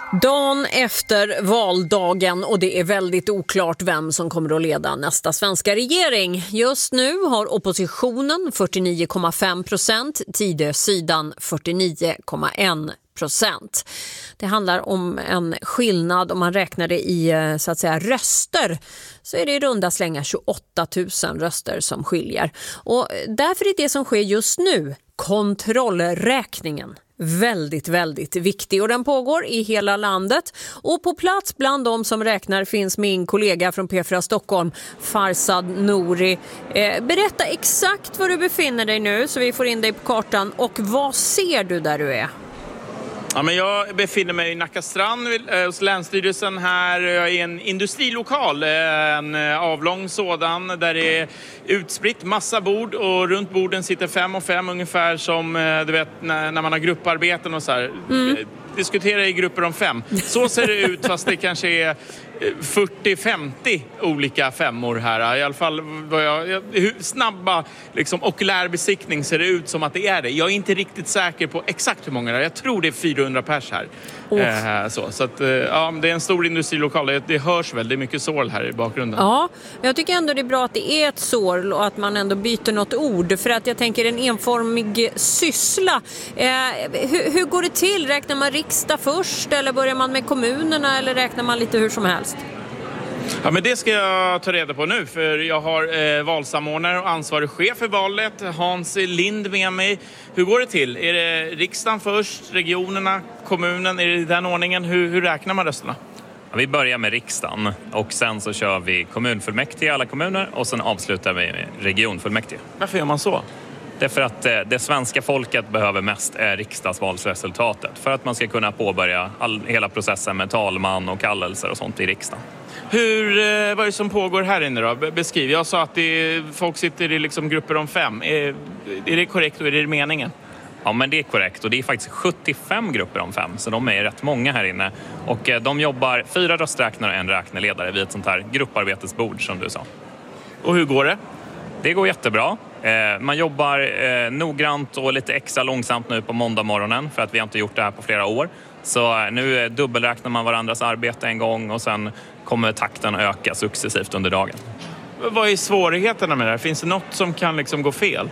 Dagen efter valdagen och det är väldigt oklart vem som kommer att leda nästa svenska regering. Just nu har oppositionen 49,5%, Tidösidan 49,1%. Det handlar om en skillnad, om man räknar det i så att säga röster, så är det i runda slängar 28 000 röster som skiljer. Och därför är det som sker just nu, kontrollräkningen, väldigt, väldigt viktig, och den pågår i hela landet. Och på plats bland de som räknar finns min kollega från P4 Stockholm, Farzad Nouri. Berätta exakt var du befinner dig nu så vi får in dig på kartan, och vad ser du där du är? Ja, men jag befinner mig i Nacka strand hos Länsstyrelsen här. Jag är i en industrilokal, en avlång sådan, där det är utspritt massa bord, och runt borden sitter 5 och 5 ungefär, som du vet när man har grupparbeten och så här. Diskutera i grupper om 5. Så ser det ut, fast det kanske är 40-50 olika femmor här. I alla fall hur snabba liksom, okulärbesiktning ser det ut som att det är det. Jag är inte riktigt säker på exakt hur många det är. Jag tror det är 400 pers här. Så att, ja, det är en stor industrilokal. Det hörs väl, det är mycket sorl här i bakgrunden. Ja, jag tycker ändå det är bra att det är ett sorl och att man ändå byter något ord. För att jag tänker en enformig syssla. Hur går det till? Räknar man riksdag först, eller börjar man med kommunerna, eller räknar man lite hur som helst? Ja, men det ska jag ta reda på nu, för jag har valsamordnare och ansvarig chef för valet, Hans Lind, med mig. Hur går det till? Är det riksdagen först, regionerna, kommunen? Är det i den ordningen? Hur räknar man rösterna? Ja, vi börjar med riksdagen och sen så kör vi kommunfullmäktige i alla kommuner och sen avslutar vi med regionfullmäktige. Varför gör man så? Därför att det svenska folket behöver mest är riksdagsvalsresultatet för att man ska kunna påbörja hela processen med talman och kallelser och sånt i riksdagen. Vad är det som pågår här inne då? Beskriv. Jag sa att folk sitter i liksom grupper om 5. Är det korrekt och är det meningen? Ja, men det är korrekt, och det är faktiskt 75 grupper om 5, så de är rätt många här inne. Och de jobbar 4 rösträknare och en räkneledare vid ett sånt här grupparbetesbord som du sa. Och hur går det? Det går jättebra. Man jobbar noggrant och lite extra långsamt nu på måndag morgonen för att vi har inte gjort det här på flera år. Så nu dubbelräknar man varandras arbete en gång och sen kommer takten att öka successivt under dagen. Vad är svårigheterna med det här? Finns det något som kan liksom gå fel?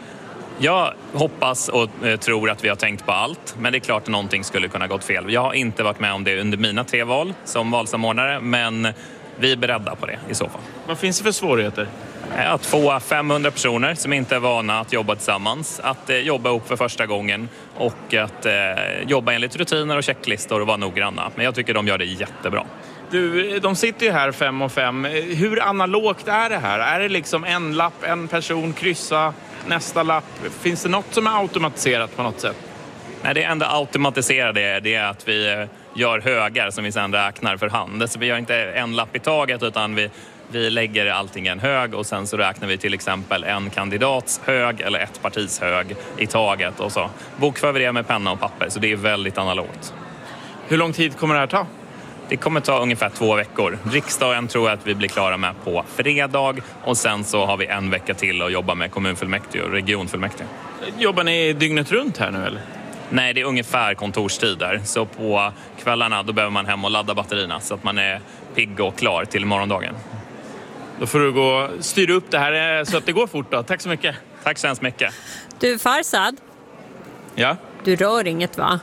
Jag hoppas och tror att vi har tänkt på allt, men det är klart att någonting skulle kunna gått fel. Jag har inte varit med om det under mina 3 val som valsamordnare, men vi är beredda på det i så fall. Vad finns det för svårigheter? Att få 500 personer som inte är vana att jobba tillsammans, att jobba ihop för första gången och att jobba enligt rutiner och checklistor och vara noggranna. Men jag tycker de gör det jättebra. De sitter ju här 5 och 5. Hur analogt är det här? Är det liksom en lapp, en person, kryssa, nästa lapp? Finns det något som är automatiserat på något sätt? Nej, det enda automatiserade det är att vi gör högar som vi sedan räknar för hand. Så vi gör inte en lapp i taget, utan vi lägger allting i en hög och sen så räknar vi till exempel en kandidats hög eller ett partis hög i taget och så bokför vi det med penna och papper, så det är väldigt analogt. Hur lång tid kommer det här ta? Det kommer ta ungefär 2 veckor. Riksdagen tror jag att vi blir klara med på fredag och sen så har vi 1 vecka till att jobba med kommunfullmäktige och regionfullmäktige. Jobbar ni dygnet runt här nu eller? Nej, det är ungefär kontorstider. Så på kvällarna då behöver man hem och ladda batterierna så att man är pigg och klar till morgondagen. Då får du gå och styra upp det här så att det går fort då. Tack så mycket. Tack så hemskt mycket. Du, Farzad. Ja? Du rör inget, va?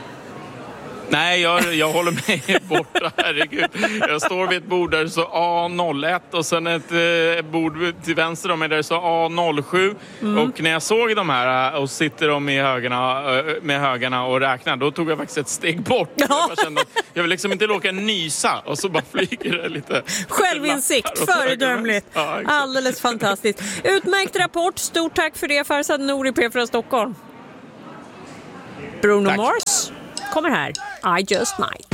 Nej, jag håller mig borta, herregud. Jag står vid ett bord där det står A01 och sen ett bord till vänster om mig där det står A07. Och när jag såg de här och sitter de med högarna och räknar, då tog jag faktiskt ett steg bort. Ja. Jag kände att jag vill liksom inte råka nysa och så bara flyger det lite. Självinsikt, föredömligt. Ja, alldeles fantastiskt. Utmärkt rapport, stort tack för det, Farzad Nouri, P4 Stockholm. Bruno Mars kommer här. I just might.